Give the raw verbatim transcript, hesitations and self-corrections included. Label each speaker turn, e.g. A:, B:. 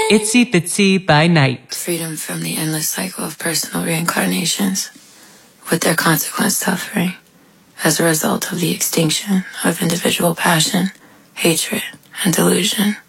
A: Itsy Bitsy by Night.
B: Freedom from the endless cycle of personal reincarnations, with their consequent suffering, as a result of the extinction of individual passion, hatred, and delusion.